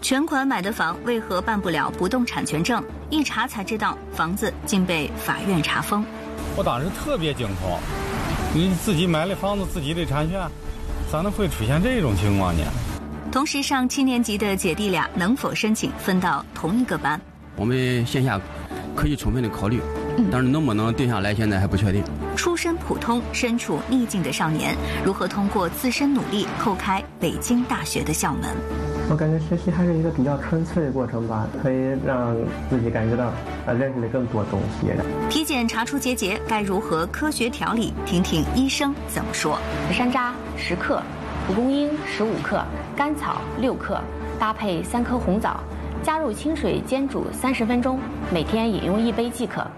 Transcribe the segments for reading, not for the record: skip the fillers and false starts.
全款买的房为何办不了不动产权证？一查才知道，房子竟被法院查封。 我当时特别惊恐，你自己买的房子自己的产权，咋能会出现这种情况呢？ 同时上7年级的姐弟俩能否申请分到同一个班？ 我们线下可以充分的考虑，但是能不能定下来，现在还不确定。 出身普通、身处逆境的少年，如何通过自身努力叩开北京大学的校门？ 我感觉学习还是一个比较纯粹的过程吧，可以让自己感觉到认识的更多东西。 体检查出结节，该如何科学调理？听听医生怎么说。 山楂10克，蒲公英15克，甘草6克，搭配3颗红枣，加入清水煎煮30分钟，每天饮用1杯即可。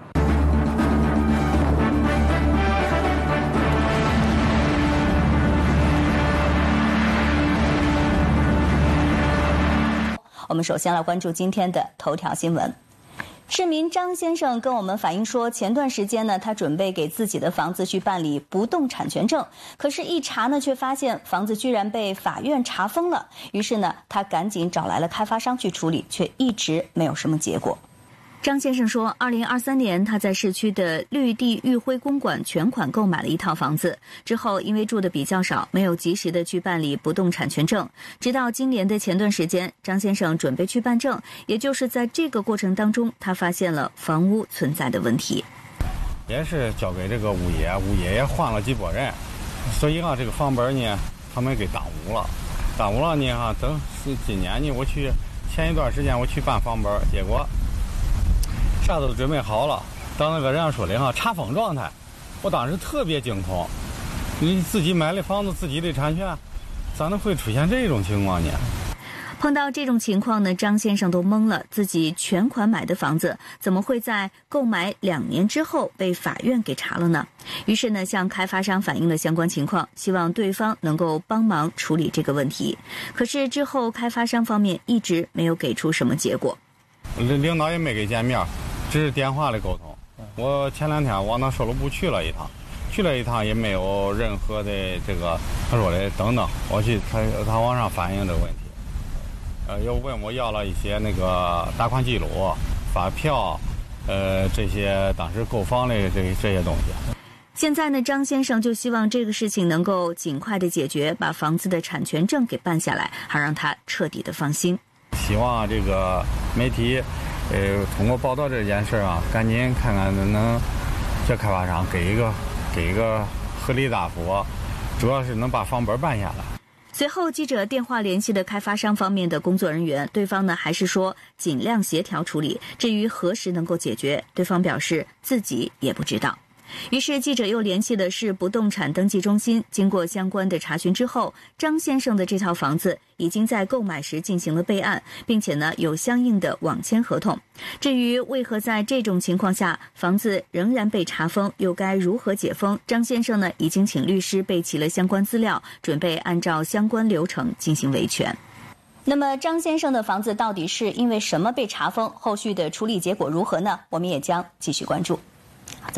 我们首先来关注今天的头条新闻。市民张先生跟我们反映说，前段时间呢，他准备给自己的房子去办理不动产权证，可是一查呢，却发现房子居然被法院查封了。于是呢，他赶紧找来了开发商去处理，却一直没有什么结果。张先生说，2023年他在市区的绿地玉辉公馆全款购买了一套房子，之后因为住的比较少，没有及时的去办理不动产权证。直到今年的前段时间，张先生准备去办证，也就是在这个过程当中，他发现了房屋存在的问题。 也是交给这个物业，物业也换了几拨人，所以这个房本呢，他们给耽误了呢等今年呢，前一段时间我去办房本，结果啥都准备好了，当那个人家说的查封状态，我当时特别惊恐，你自己买的房子自己的产权，咋能会出现这种情况呢？ 碰到这种情况呢，张先生都懵了，自己全款买的房子怎么会在购买2年之后被法院给查了呢？于是呢，向开发商反映了相关情况，希望对方能够帮忙处理这个问题。可是之后开发商方面一直没有给出什么结果， 领导也没给见面，只是电话的沟通。我前2天往那售楼部去了一趟，也没有任何的这个，他说的等等，我去他往上反映这个问题，又问我要了一些那个打款记录、发票，这些当时购房的这些东西。 现在呢，张先生就希望这个事情能够尽快的解决，把房子的产权证给办下来，好让他彻底的放心。 希望这个媒体通过报道这件事赶紧看看能这开发商给一个合理答复，主要是能把房本办下来。 随后记者电话联系了开发商方面的工作人员，对方呢还是说尽量协调处理，至于何时能够解决，对方表示自己也不知道。于是记者又联系的是不动产登记中心，经过相关的查询之后，张先生的这套房子已经在购买时进行了备案，并且呢有相应的网签合同。至于为何在这种情况下房子仍然被查封，又该如何解封，张先生呢已经请律师备齐了相关资料，准备按照相关流程进行维权。那么张先生的房子到底是因为什么被查封，后续的处理结果如何呢？我们也将继续关注。